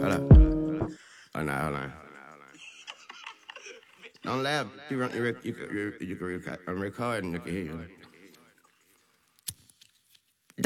Hold up. Hold on. Don't laugh. I'm recording. You can hear you.